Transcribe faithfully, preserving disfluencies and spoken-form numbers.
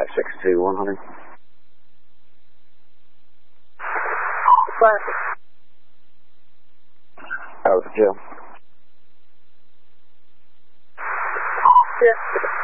five six two one hundred. Classic. Out of the jail. Yeah.